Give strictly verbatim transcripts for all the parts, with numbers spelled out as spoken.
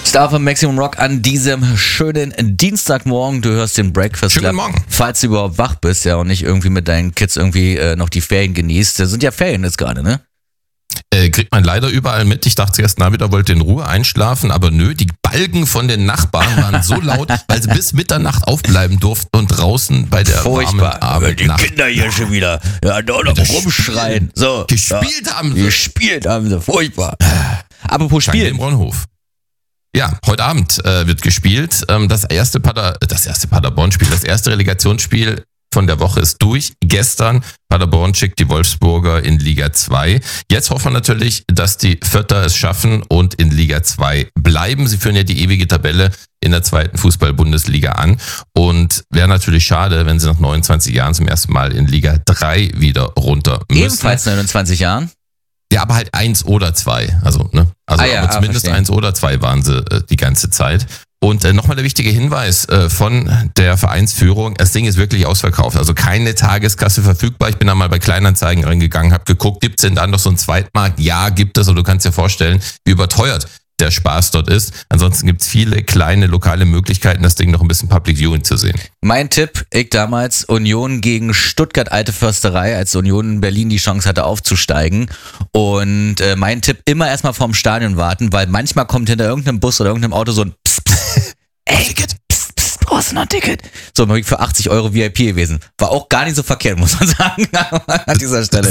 Star von Maximum Rock an diesem schönen Dienstagmorgen. Du hörst den Breakfast Club. Schönen Morgen. Falls du überhaupt wach bist, ja, und nicht irgendwie mit deinen Kids irgendwie äh, noch die Ferien genießt. Das sind ja Ferien jetzt gerade, ne? Äh, kriegt man leider überall mit. Ich dachte erst, Navidad wollte in Ruhe einschlafen, aber nö, die Balken von den Nachbarn waren so laut, weil sie bis Mitternacht aufbleiben durften und draußen bei der Furchtbar. warmen Aber die Abendnacht Kinder hier schon wieder, ja, da noch rumschreien. So, gespielt ja, haben sie. Gespielt haben sie, furchtbar. Apropos Spiel Spiel. im Ronhof. Ja, heute Abend äh, wird gespielt. Ähm, das erste Pader, das erste Paderborn-Spiel, das erste Relegationsspiel von der Woche ist durch. Gestern Paderborn schickt die Wolfsburger in Liga zwei. Jetzt hoffen wir natürlich, dass die Vierter es schaffen und in Liga zwei bleiben. Sie führen ja die ewige Tabelle in der zweiten Fußball-Bundesliga an. Und wäre natürlich schade, wenn sie nach neunundzwanzig Jahren zum ersten Mal in Liga drei wieder runter müssen. Ebenfalls neunundzwanzig Jahren? Ja, aber halt eins oder zwei. Also, ne? Also Ah ja, aber zumindest ah, eins oder zwei waren sie äh, die ganze Zeit. Und äh, nochmal der wichtige Hinweis äh, von der Vereinsführung, das Ding ist wirklich ausverkauft, also keine Tageskasse verfügbar. Ich bin da mal bei Kleinanzeigen reingegangen, habe geguckt, gibt es denn da noch so einen Zweitmarkt? Ja, gibt es, aber du kannst dir vorstellen, wie überteuert der Spaß dort ist. Ansonsten gibt es viele kleine lokale Möglichkeiten, das Ding noch ein bisschen Public Viewing zu sehen. Mein Tipp, ich damals Union gegen Stuttgart Alte Försterei, als Union in Berlin die Chance hatte aufzusteigen. Und äh, mein Tipp, immer erstmal vorm Stadion warten, weil manchmal kommt hinter irgendeinem Bus oder irgendeinem Auto so ein Psst, Psst, ey, Ticket, Psst, Psst, brauchst du noch ein Ticket? So, für achtzig Euro V I P gewesen. War auch gar nicht so verkehrt, muss man sagen, an dieser Stelle.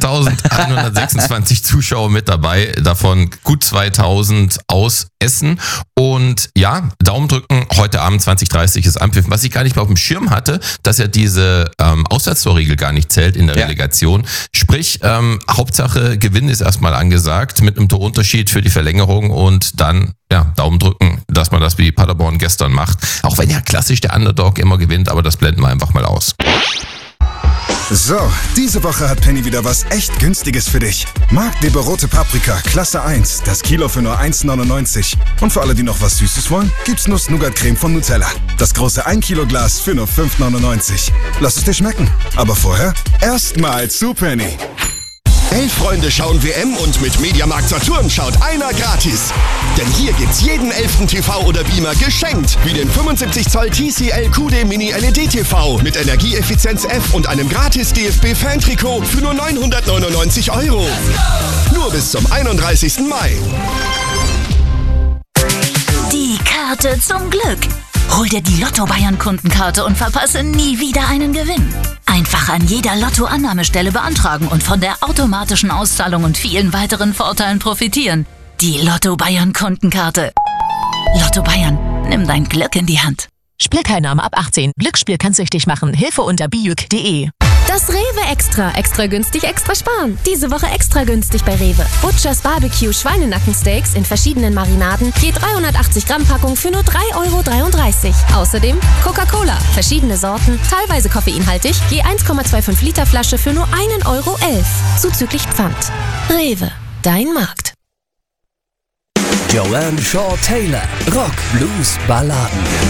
sechzehntausendeinhundertsechsundzwanzig Zuschauer mit dabei, davon gut zweitausend aus Essen. Und ja, Daumen drücken, heute Abend zwanzig Uhr dreißig ist Anpfiff. Was ich gar nicht mehr auf dem Schirm hatte, dass ja diese ähm, Auswärtstorregel gar nicht zählt in der Ja. Relegation. Sprich, ähm, Hauptsache Gewinn ist erstmal angesagt mit einem Torunterschied für die Verlängerung und dann ja, Daumen drücken, dass man das wie Paderborn gestern macht. Auch wenn ja klassisch der Underdog immer gewinnt, aber das blenden wir einfach mal aus. So, diese Woche hat Penny wieder was echt Günstiges für dich. Marktleber rote Paprika, Klasse eins, das Kilo für nur eins neunundneunzig. Und für alle, die noch was Süßes wollen, gibt's Nuss-Nougat-Creme von Nutella. Das große ein Kilo Glas für nur fünf neunundneunzig. Lass es dir schmecken. Aber vorher erstmal zu Penny. Elf Freunde schauen W M und mit Mediamarkt Saturn schaut einer gratis. Denn hier gibt's jeden elften T V oder Beamer geschenkt. Wie den fünfundsiebzig Zoll T C L Q D Mini L E D T V mit Energieeffizienz F und einem gratis D F B-Fan-Trikot für nur neunhundertneunundneunzig Euro. Nur bis zum einunddreißigsten Mai. Die Karte zum Glück. Hol dir die Lotto-Bayern-Kundenkarte und verpasse nie wieder einen Gewinn. Einfach an jeder Lotto-Annahmestelle beantragen und von der automatischen Auszahlung und vielen weiteren Vorteilen profitieren. Die Lotto-Bayern-Kundenkarte. Lotto Bayern, nimm dein Glück in die Hand. Spielteilnahme ab achtzehn. Glücksspiel kann süchtig machen. Hilfe unter bijuk punkt de. Das Rewe Extra. Extra günstig, extra sparen. Diese Woche extra günstig bei Rewe. Butchers Barbecue Schweinenackensteaks in verschiedenen Marinaden. Je dreihundertachtzig Gramm Packung für nur drei Euro dreiunddreißig. Außerdem Coca-Cola. Verschiedene Sorten, teilweise koffeinhaltig. Je eins Komma fünfundzwanzig Liter Flasche für nur ein Euro elf. Zuzüglich Pfand. Rewe. Dein Markt. Joanne Shaw Taylor. Rock, Blues, Balladen.